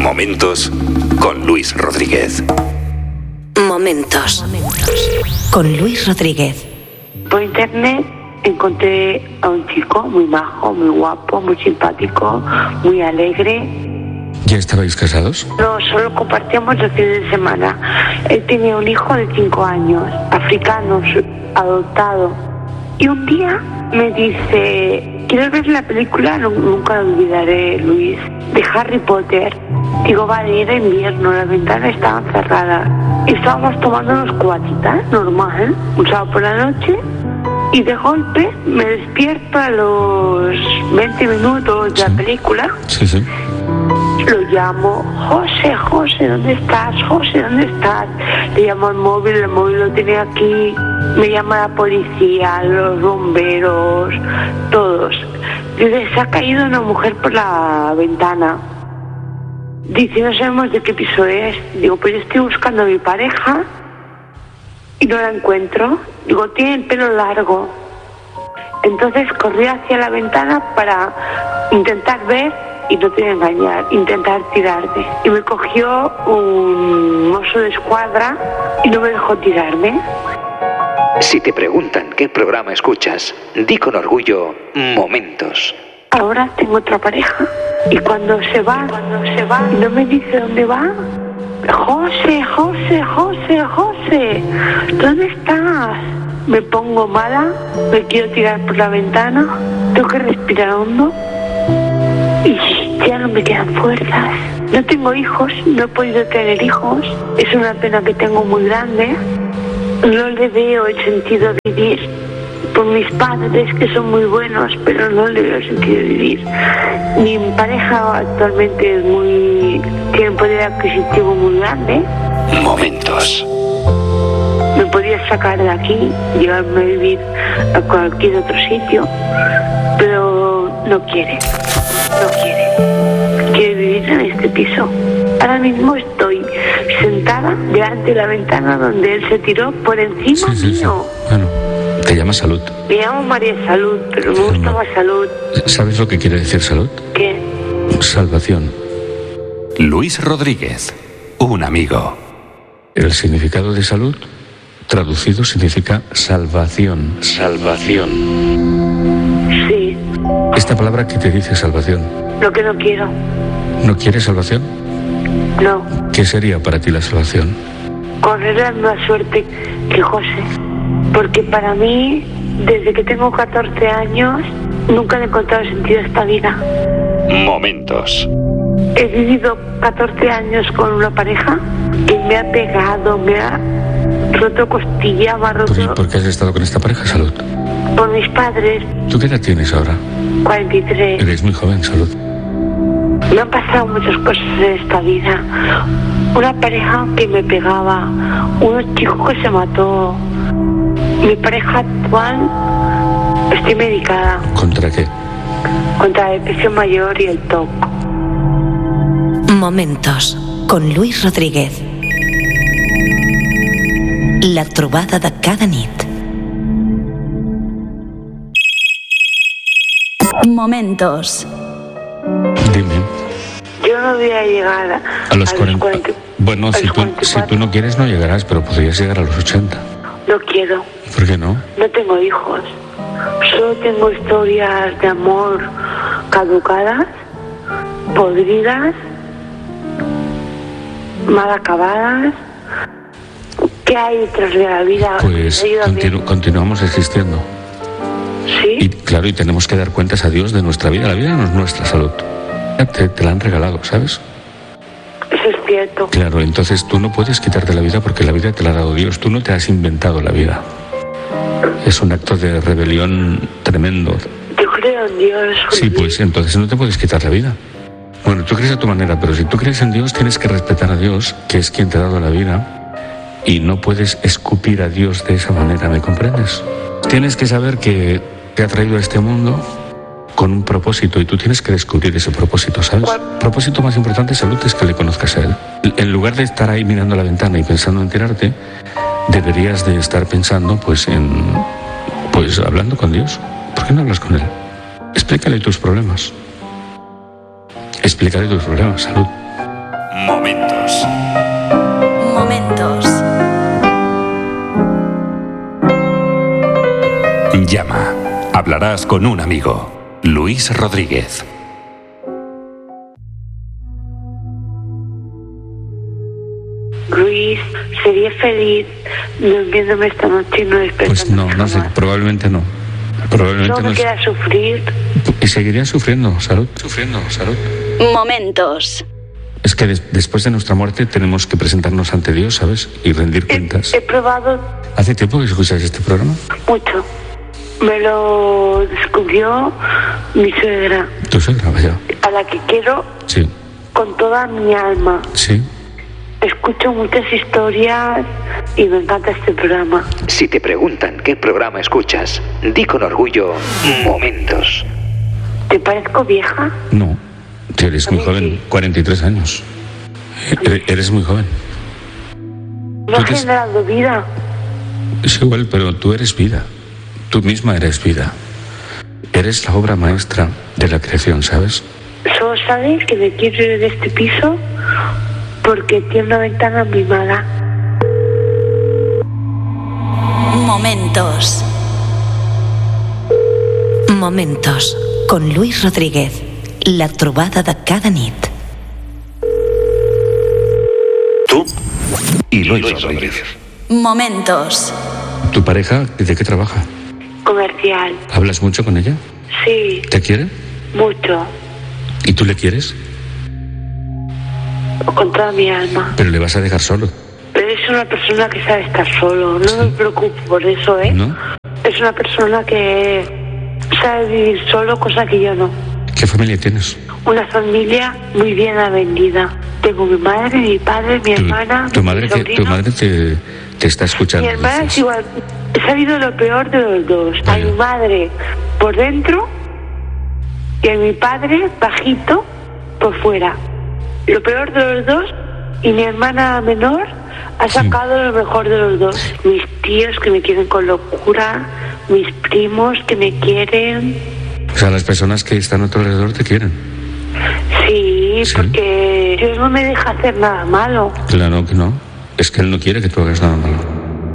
Momentos con Luis Rodríguez. Momentos con Luis Rodríguez. Por internet encontré a un chico muy majo, muy guapo, muy simpático, muy alegre. ¿Ya estabais casados? No, solo compartíamos los fines de semana. Él tenía un hijo de 5 años, africano, adoptado. Y un día me dice: ¿quieres ver la película? Nunca la olvidaré, Luis, de Harry Potter. Digo, vale, era invierno, las ventanas estaban cerradas. Estábamos tomando unos cuatitas, normal, un sábado por la noche. Y de golpe me despierto a los 20 minutos de la película. Sí. Lo llamo: José, ¿dónde estás? José, ¿dónde estás? Le llamo al móvil, el móvil lo tenía aquí. Me llama la policía, los bomberos, todos. Dice: se ha caído una mujer por la ventana. Dice: no sabemos de qué piso es. Digo: pues yo estoy buscando a mi pareja y no la encuentro. Digo: tiene el pelo largo. Entonces corrí hacia la ventana para intentar ver, y no te voy a engañar, intentar tirarme. Y me cogió un oso de escuadra y no me dejó tirarme. Si te preguntan qué programa escuchas, di con orgullo Momentos. Ahora tengo otra pareja. Y cuando se va, no me dice dónde va. José, ¿dónde estás? Me pongo mala, me quiero tirar por la ventana, tengo que respirar hondo y ya no me quedan fuerzas. No tengo hijos, no he podido tener hijos, es una pena que tengo muy grande. No le veo el sentido de vivir por mis padres, que son muy buenos, pero no le veo el sentido de vivir. Mi pareja actualmente tiene un poder adquisitivo muy grande. Momentos. Me podría sacar de aquí, llevarme a vivir a cualquier otro sitio, pero no quiere. Quiere vivir en este piso. Ahora mismo estoy sentada delante de la ventana donde él se tiró por encima mío. Sí. Bueno, te llamas Salud. Me llamo María Salud, pero me gusta más Salud. ¿Sabes lo que quiere decir salud? ¿Qué? Salvación. Luis Rodríguez, un amigo. El significado de salud, traducido, significa salvación. Salvación. Sí. ¿Esta palabra qué te dice salvación? Lo que no quiero. ¿No quieres salvación? No. ¿Qué sería para ti la salvación? Correr la misma suerte que José. Porque para mí, desde que tengo 14 años, nunca he encontrado sentido a esta vida. Momentos. He vivido 14 años con una pareja que me ha pegado, me ha roto costilla, me ha roto... ¿Por qué has estado con esta pareja, Salud? Por mis padres. ¿Tú qué edad tienes ahora? 43. Eres muy joven, Salud. Me han pasado muchas cosas en esta vida. Una pareja que me pegaba, un chico que se mató. Mi pareja actual, estoy medicada. ¿Contra qué? Contra la depresión mayor y el TOC. Momentos con Luis Rodríguez. La trobada de cada nit. Momentos. Dime. Yo no voy a llegar a los 40. Bueno, si tú no quieres no llegarás, pero podrías llegar a los 80. No quiero. ¿Por qué no? No tengo hijos. Solo tengo historias de amor caducadas, podridas, mal acabadas. ¿Qué hay tras de la vida? Pues continuamos existiendo. ¿Sí? Y claro, y tenemos que dar cuentas a Dios de nuestra vida. La vida no es nuestra, Salud. Te la han regalado, ¿sabes? Eso es cierto. Claro, entonces tú no puedes quitarte la vida porque la vida te la ha dado Dios. Tú no te has inventado la vida. Es un acto de rebelión tremendo. Yo creo en Dios. Sí, pues entonces no te puedes quitar la vida. Bueno, tú crees a tu manera, pero si tú crees en Dios, tienes que respetar a Dios, que es quien te ha dado la vida, y no puedes escupir a Dios de esa manera, ¿me comprendes? Tienes que saber que te ha traído a este mundo con un propósito y tú tienes que descubrir ese propósito, ¿sabes? El propósito más importante, Salud, es que le conozcas a Él. En lugar de estar ahí mirando la ventana y pensando en tirarte, deberías de estar pensando hablando con Dios. ¿Por qué no hablas con Él? Explícale tus problemas. Salud. Momentos. Momentos. Llama. Hablarás con un amigo. Luis Rodríguez. Luis, sería feliz durmiéndome esta noche y no despertándome. Pues no sé, probablemente no. Probablemente No me queda sufrir. Y seguirías sufriendo, salud. Momentos. Es que después de nuestra muerte tenemos que presentarnos ante Dios, ¿sabes? Y rendir cuentas. He probado ¿Hace tiempo que escuchas este programa? mucho. Me lo descubrió mi suegra, Tu suegra, vaya. a la que quiero Sí, con toda mi alma. sí. Escucho muchas historias y me encanta este programa. Si te preguntan qué programa escuchas, di con orgullo Momentos. ¿Te parezco vieja? No, tú eres muy A mí joven, sí. 43 años. Eres muy joven. No Tú he te- generado vida. Es igual, pero tú eres vida. Tú misma eres vida. Eres la obra maestra de la creación, ¿sabes? Solo sabes que me quiero ir de este piso porque tiene una ventana muy mala. Momentos. Momentos con Luis Rodríguez. La trobada de cada nit. Tú y Luis Rodríguez. Momentos. ¿Tu pareja de qué trabaja? Comercial. ¿Hablas mucho con ella? Sí, ¿Te quiere? mucho. ¿Y tú le quieres? Con toda mi alma. Pero le vas a dejar solo, Pero es una persona que sabe estar solo. No me preocupo por eso, ¿eh? ¿no? Es una persona que sabe vivir solo, cosa que yo no. ¿Qué familia tienes? Una familia muy bien avendida. Tengo mi madre, mi padre, mi hermana, Tu madre, mi tu sobrino. madre te está escuchando. Mi hermana dices. es igual. He sabido lo peor de los dos. A Vaya. mi madre por dentro y a mi padre bajito por fuera. Lo peor de los dos, y mi hermana menor ha sacado lo mejor de los dos. Mis tíos que me quieren con locura, mis primos que me quieren. O sea, las personas que están a tu alrededor te quieren. Sí, Sí. porque Dios no me deja hacer nada malo. Claro que no. Es que él no quiere que tú hagas nada malo.